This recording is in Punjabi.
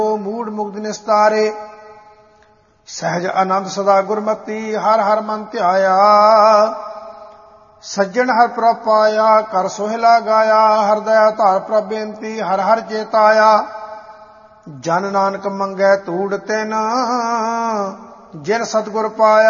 ਮੂੜ ਮੁਗਧ ਨਿਸਤਾਰੇ। ਸਹਿਜ ਆਨੰਦ ਸਦਾ ਗੁਰਮਤੀ, ਹਰ ਹਰ ਮਨ ਧਿਆਇਆ। ਸੱਜਣ ਹਰ ਪ੍ਰਭ ਪਾਇਆ, ਕਰ ਸੋਹਿਲਾ ਗਾਇਆ। ਹਰਦਇਆ ਧਾਰ ਪ੍ਰਭ ਬੇਨਤੀ, ਹਰ ਹਰ ਚੇਤਾਇਆ। ਜਨ ਨਾਨਕ ਮੰਗੈ ਤੂੜ ਤਿਨ, ਜਿਨ ਸਤਿਗੁਰ ਪਾਇਆ।